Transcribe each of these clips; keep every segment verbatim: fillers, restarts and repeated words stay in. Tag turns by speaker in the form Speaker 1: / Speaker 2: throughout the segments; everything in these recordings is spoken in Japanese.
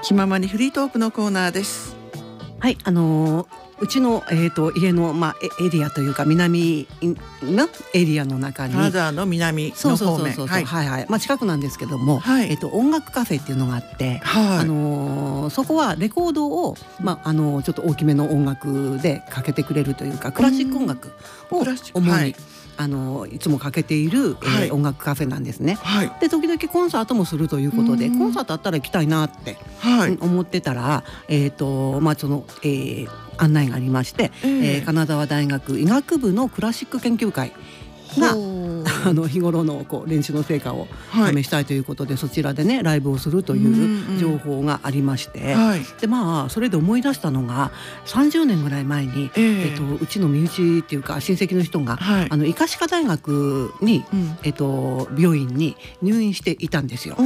Speaker 1: 気ままにフリートークのコーナーです。
Speaker 2: はい、あのー、うちの、えー、と家の、まあ、エリアというか南のエリアの中に
Speaker 1: 金沢の南の方面、
Speaker 2: はいはいはい、まあ、近くなんですけども、
Speaker 1: はい、
Speaker 2: えー、と音楽カフェっていうのがあって、
Speaker 1: はい、
Speaker 2: あのー、そこはレコードを、まああのー、ちょっと大きめの音楽でかけてくれるというかクラシック音楽を主に、はい、あのいつもかけている、はい、えー、音楽カフェなんですね、はい、で時々コンサートもするということでコンサートあったら行きたいなって、はい、思ってたら、えーとまあそのえー、案内がありまして、えーえー、金沢大学医学部のクラシック研究会があの日頃のこう練習の成果を試したいということで、はい、そちらでねライブをするという情報がありまして、はい、でまあそれで思い出したのがさんじゅうねんぐらい前に、えーえっと、うちの身内っていうか親戚の人が、はい、あの医科歯科大学に、うん、えっと、病院に入院していたんですよ。うん、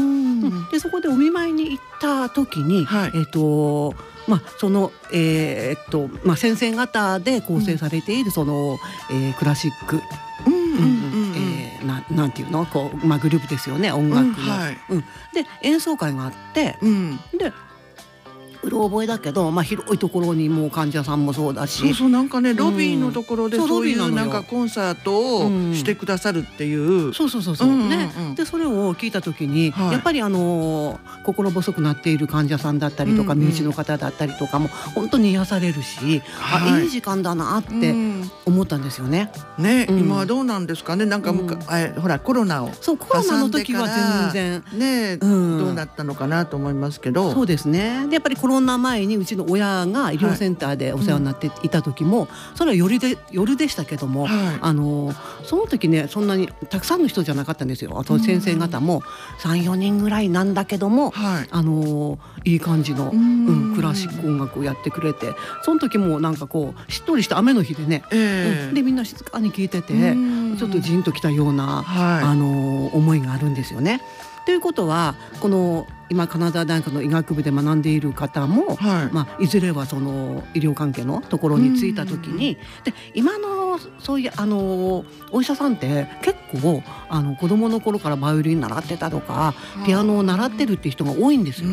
Speaker 2: でそこでお見舞いに行った時に、はい、えっとまあそのえー、っとまあ先生方で構成されているその、うん、えー、クラシックな, なんていうのこう、まあ、グループですよね音楽の、うんはいうん、で演奏会があって、うん、でうろ覚えだけど、まあ、広いところにもう患者さんもそうだし
Speaker 1: そうそうなんかねロビーのところでそういうなんかコンサートをしてくださるっていう、うん、
Speaker 2: そうそうそうそう、うんうんうん、ね、でそれを聞いた時に、はい、やっぱりあのー、心細くなっている患者さんだったりとか、うんうん、身内の方だったりとかも本当に癒されるし、はい、あいい時間だなって思ったんですよね、
Speaker 1: うん、ね、うん、今はどうなんですかねなんかむか、うん、えほらコロナを
Speaker 2: そうコロナの時は全然
Speaker 1: ね、うん、どうなったのかなと思いますけど
Speaker 2: そうですねでやっぱりコロナ前にうちの親が医療センターでお世話になっていた時も、はいうん、それは夜で、夜でしたけども、はい、あのその時ねそんなにたくさんの人じゃなかったんですよ。あと先生方も さん,よ 人ぐらいなんだけども、はい、あのいい感じの、うんうん、クラシック音楽をやってくれてその時もなんかこうしっとりした雨の日でね、えーうん、でみんな静かに聴いててちょっとジーンときたような、はい、あの思いがあるんですよね。ということはこの今金沢大学の医学部で学んでいる方も、はいまあ、いずれはその医療関係のところに就いた時にで今のそういうあのお医者さんって結構あの子どもの頃からバイオリン習ってたとかピアノを習ってるっていう人が多いんですよ。うん、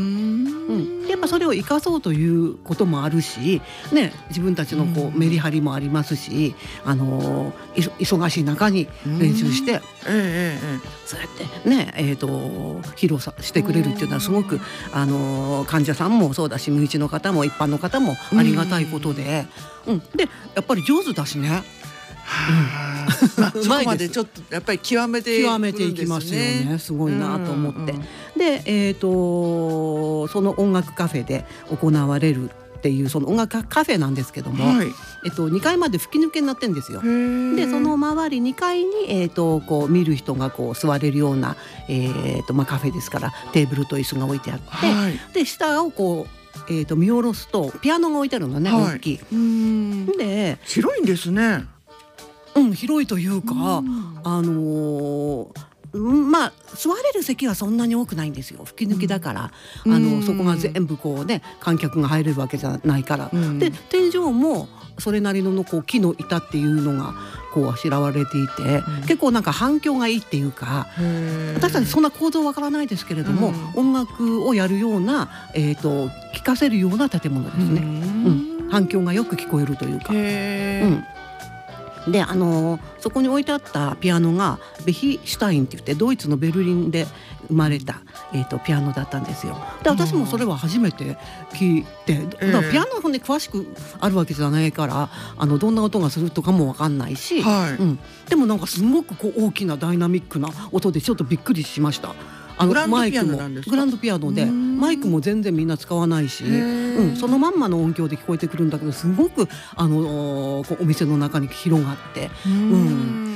Speaker 2: でやっぱそれを生かそうということもあるし、ね、自分たちのこうメリハリもありますしあの忙しい中に練習して、ええ、そうやってね、えーと、披露さしてくれるっていうのはすごくあの患者さんもそうだし身内の方も一般の方もありがたいことで、うんうん、でやっぱり上手だしね。
Speaker 1: はあまあ、そこまでちょっとやっぱり極めて
Speaker 2: 極めていきますよね。すごいなと思って、うんうん、で、えーと、その音楽カフェで行われるっていうその音楽カフェなんですけども、はいえっと、にかいまで吹き抜けになってるんですよ。でその周りにかいに、えー、とこう見る人がこう座れるような、えーとまあ、カフェですからテーブルと椅子が置いてあって、はい、で下をこう、えー、と見下ろすとピアノが置いてあるのね、はい、大きい。うんで
Speaker 1: 広いんですね。
Speaker 2: うん、広いというか、うんあのーまあ、座れる席はそんなに多くないんですよ。吹き抜きだから、うん、あのそこが全部こうね観客が入れるわけじゃないから、うん、で天井もそれなりのこう木の板っていうのがこうあしらわれていて、うん、結構なんか反響がいいっていうか私たちそんな構造わからないですけれども、うん、音楽をやるような、えーと、聴かせるような建物ですね、うんうん、反響がよく聞こえるというか。うんであのー、そこに置いてあったピアノがベヒシュタインって言ってドイツのベルリンで生まれた、えーと、ピアノだったんですよ。で私もそれは初めて聞いて、だからピアノに詳しくあるわけじゃないからあのどんな音がするとかも分かんないし、はいうん、でもなんかすごくこう大きなダイナミックな音でちょっとびっくりしました。あの
Speaker 1: グランドピアノなんですか？
Speaker 2: グランドピアノでマイクも全然みんな使わないし、うん、そのまんまの音響で聞こえてくるんだけどすごく、あのー、こうお店の中に広がって、うん